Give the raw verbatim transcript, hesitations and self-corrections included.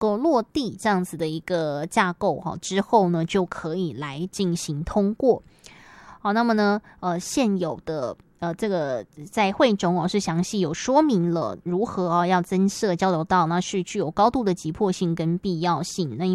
够落地这样子的一个架构哈，之后呢就可以来进行通过。好，那么呢，呃，现有的呃这个在会中哦是详细有说明了如何哦要增设交流道，那是具有高度的急迫性跟必要性。那